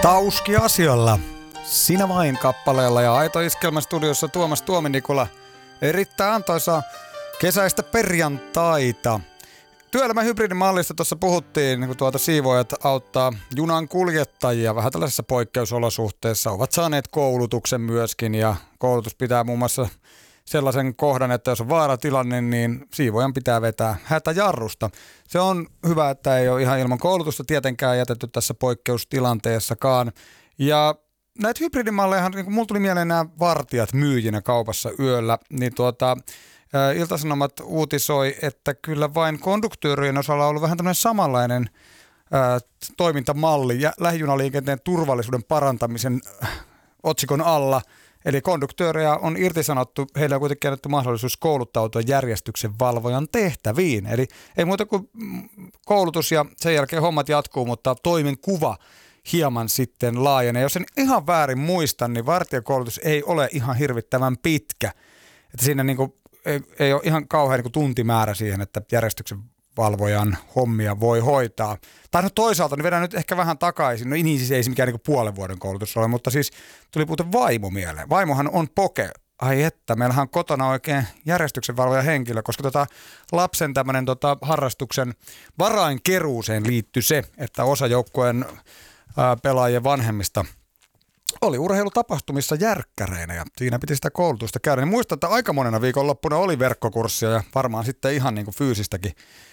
Tauski-asialla, Sinä vain kappaleella ja Aito Iskelmän studiossa Tuomas Tuomi-Nikula. Erittäin antoisaa kesäistä perjantaita. Työelämän hybridimallista tuossa puhuttiin, kun siivoojat auttaa junan kuljettajia vähän tällaisissa poikkeusolosuhteissa. Ovat saaneet koulutuksen myöskin ja koulutus pitää muun muassa sellaisen kohdan, että jos on vaaratilanne, niin siivojan pitää vetää hätäjarrusta. Se on hyvä, että ei ole ihan ilman koulutusta tietenkään jätetty tässä poikkeustilanteessakaan. Ja näitä hybridimalleja, niin mulla tuli mieleen nämä vartijat myyjinä kaupassa yöllä, niin Ilta-Sanomat uutisoi, että kyllä vain konduktöörien osalla on ollut vähän tämmöinen samanlainen toimintamalli lähijunaliikenteen turvallisuuden parantamisen otsikon alla. Eli konduktöörejä on irtisanottu, heillä on kuitenkin annettu mahdollisuus kouluttautua järjestyksen valvojan tehtäviin. Eli ei muuta kuin koulutus ja sen jälkeen hommat jatkuu, mutta toimenkuva hieman sitten laajenee. Jos en ihan väärin muista, niin vartijakoulutus ei ole ihan hirvittävän pitkä. Että siinä ei ole ihan kauhean tuntimäärä siihen, että järjestyksen valvojan hommia voi hoitaa. Tai no toisaalta, niin vedän nyt ehkä vähän takaisin. No niin, siis ei se mikään puolen vuoden koulutus ole, mutta siis tuli muuten vaimo mieleen. Vaimohan on poke. Ai että, meillähän on kotona oikein järjestyksenvalvoja henkilö, koska lapsen tämmöinen harrastuksen varainkeruuseen liittyy se, että osa joukkueen pelaajien vanhemmista oli urheilutapahtumissa järkkäreinä ja siinä piti sitä koulutusta käydä. Niin muistan, että aika monena viikonloppuna oli verkkokurssia ja varmaan sitten ihan niin kuin fyysistäkin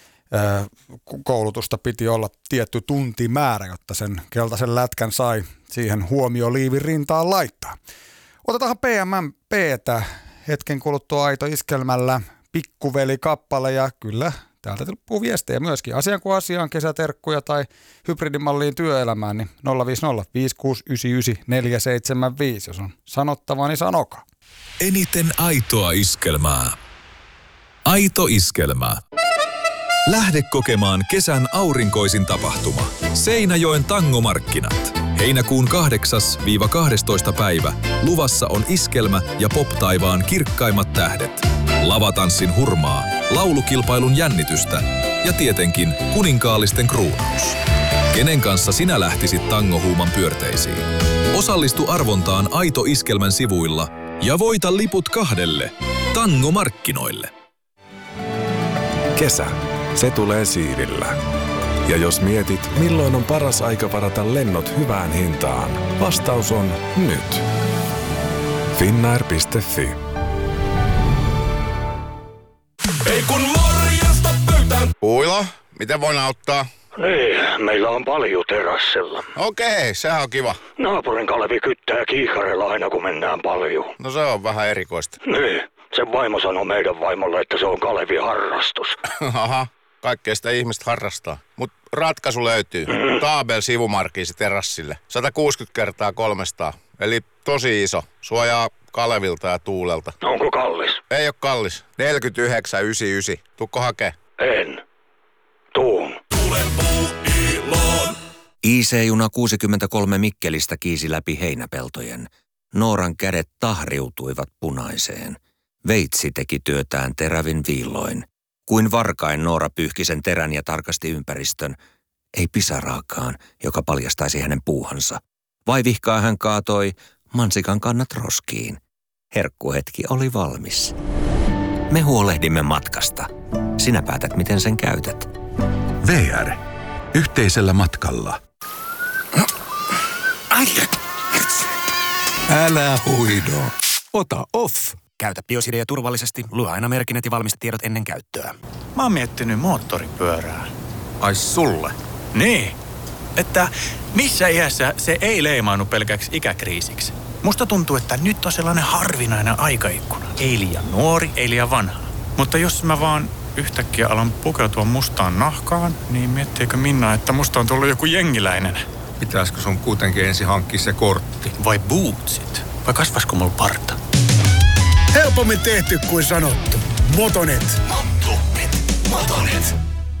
koulutusta piti olla tietty tuntimäärä, jotta sen keltaisen lätkän sai siihen huomioliivin rintaan laittaa. Otetaan PMP:tä hetken kuluttua Aito Iskelmällä, Pikkuveli-kappale ja kyllä täältä tippuu viestejä myöskin. Asian kuin asiaan, kesäterkkuja tai hybridimalliin työelämään, niin 050 5699 475. Jos on sanottavaa, niin sanokaa. Eniten aitoa iskelmää. Aito Iskelmä. Lähde kokemaan kesän aurinkoisin tapahtuma. Seinäjoen tangomarkkinat. Heinäkuun 8-12 päivä. Luvassa on iskelmä ja pop-taivaan kirkkaimmat tähdet. Lavatanssin hurmaa, laulukilpailun jännitystä ja tietenkin kuninkaallisten kruunaus. Kenen kanssa sinä lähtisit tangohuuman pyörteisiin? Osallistu arvontaan Aito Iskelmän sivuilla ja voita liput 2 tangomarkkinoille. Kesä, se tulee siivillä. Ja jos mietit, milloin on paras aika varata lennot hyvään hintaan, vastaus on nyt. Finnair.fi. Ei kun morjesta pöytään! Uilo, miten voin auttaa? Niin, meillä on paljon terassilla. Okei, sehän on kiva. Naapurin Kalevi kyttää kiikarilla aina kun mennään paljon. No se on vähän erikoista. Niin, sen vaimo sanoi meidän vaimolle, että se on Kalevin harrastus. Aha, kaikkea sitä ihmistä harrastaa. Mut ratkaisu löytyy. Taabel sivumarkiisi terassille. 160x300. Eli tosi iso. Suojaa Kalevilta ja tuulelta. Onko kallis? Ei oo kallis. 49,99. Tuukko hakee? En. Tuun. Tule Puuiloon. IC-juna 63 Mikkelistä kiisi läpi heinäpeltojen. Nooran kädet tahriutuivat punaiseen. Veitsi teki työtään terävin viilloin. Kuin varkain Noora pyyhki sen terän ja tarkasti ympäristön. Ei pisaraakaan, joka paljastaisi hänen puuhansa. Vaivihkaa hän kaatoi mansikan kannat roskiin. Herkkuhetki oli valmis. Me huolehdimme matkasta. Sinä päätät, miten sen käytät. VR. Yhteisellä matkalla. Älä huido. Ota off. Käytä Biosidea turvallisesti. Lue aina merkinnät ja valmistetiedot ennen käyttöä. Mä oon miettinyt moottoripyörää. Ai sulle? Niin, että missä iässä se ei leimaannu pelkäksi ikäkriisiksi. Musta tuntuu, että nyt on sellainen harvinainen aikaikkuna. Ei liian nuori, ei liian vanha. Mutta jos mä vaan yhtäkkiä alan pukeutua mustaan nahkaan, niin miettiikö Minna, että musta on tullut joku jengiläinen? Pitäisikö sun kuitenkin ensin hankkia se kortti? Vai bootsit? Vai kasvaisiko mulla parta? Helpommin tehty kuin sanottu. Motonet. Motonet.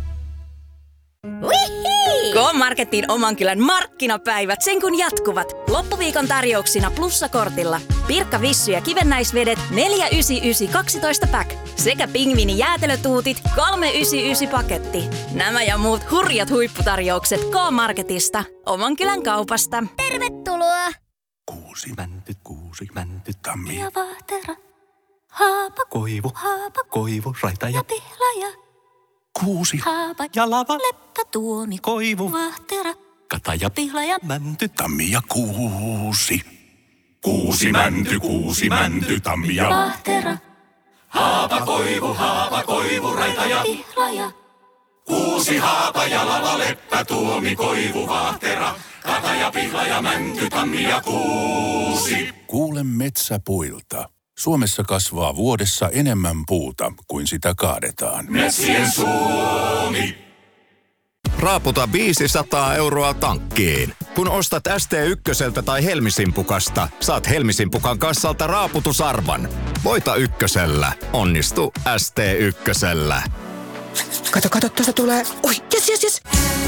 K-Marketin oman kylän markkinapäivät sen kun jatkuvat. Loppuviikon tarjouksina plussakortilla. Pirkka Vissy ja kivennäisvedet 4,99 12 pack. sekä pingviini jäätelötuutit 399 paketti. Nämä ja muut hurjat huipputarjoukset K-Marketista, Omankylän kaupasta. Tervetuloa! Kuusi mänty, tammi ja vahtera. Haapa, koivu, raita ja pihlaja. Kuusi haapa ja lava, leppä, tuomi, koivu, vahtera. Kata ja pihlaja, mänty, tammi ja kuusi. Kuusi mänty, tammi ja vahtera. Haapa, koivu, raita ja pihlaja. Kuusi haapa ja lava, leppä, tuomi, koivu, vahtera. Kata ja pihlaja, mänty, tammi ja kuusi. Kuule metsäpuilta. Suomessa kasvaa vuodessa enemmän puuta kuin sitä kaadetaan. Metsien Suomi. Raaputa 500 € tankkiin. Kun ostat ST1 tai Helmisimpukasta, saat Helmisimpukan kassalta raaputusarvan. Voita ykkösellä. Onnistu ST1. Kato, tuosta tulee. Oi, yes.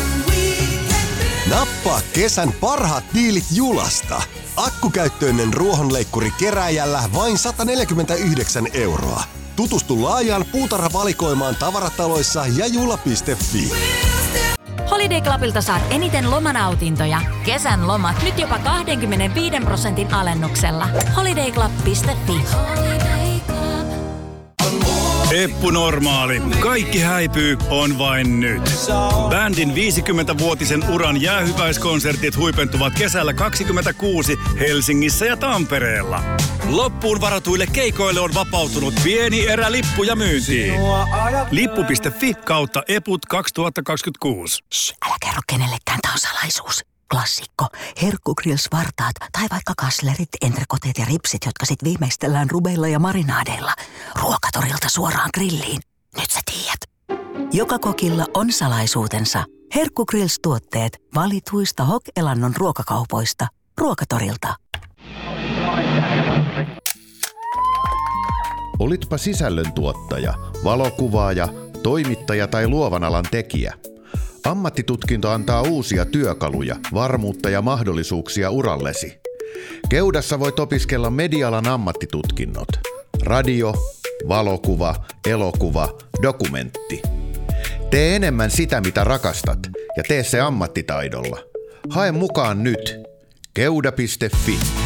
Nappaa kesän parhaat diilit Julasta. Akkukäyttöinen ruohonleikkuri kerääjällä vain 149 €. Tutustu laajaan puutarhavalikoimaan tavarataloissa ja jula.fi. Holiday Clubilta saat eniten lomanautintoja. Kesän lomat nyt jopa 25% alennuksella. holidayclub.fi. Eppu Normaali. Kaikki häipyy on vain nyt. Bändin 50-vuotisen uran jäähyväiskonsertit huipentuvat kesällä 2026 Helsingissä ja Tampereella. Loppuun varatuille keikoille on vapautunut pieni erä lippuja myyntiin. Lippu.fi/eput 2026. Älä kerro kenellekään, tää on salaisuus. Klassikko. Herkkugrills-vartaat tai vaikka kaslerit, entrekoteet ja ripsit, jotka sit viimeistellään rubeilla ja marinaadeilla. Ruokatorilta suoraan grilliin. Nyt sä tiedät. Joka kokilla on salaisuutensa. Herkkugrills-tuotteet valituista Hok-Elannon ruokakaupoista. Ruokatorilta. Olitpa sisällöntuottaja, valokuvaaja, toimittaja tai luovan alan tekijä. Ammattitutkinto antaa uusia työkaluja, varmuutta ja mahdollisuuksia urallesi. Keudassa voit opiskella media-alan ammattitutkinnot. Radio, valokuva, elokuva, dokumentti. Tee enemmän sitä, mitä rakastat, ja tee se ammattitaidolla. Hae mukaan nyt. Keuda.fi.